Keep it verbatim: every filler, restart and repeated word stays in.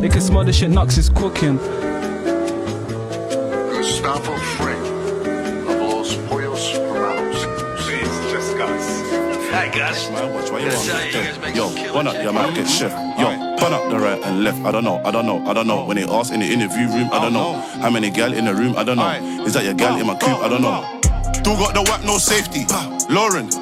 They can smell the shit Nux is cooking. Gustavo Fring of Los Pollos Hermanos. Please, just Gus. Hi, Gus. Man, watch what you That's want. how you guys make Yo, some killer burn up shit. your man, get shift. Yo, burn up the right and left. I don't know, I don't know, I don't know. When they ask in the interview room, I don't know. How many gal in the room, I don't know. Is that your gal in my coupe, I don't know. Still got the whack, no safety. Lauren,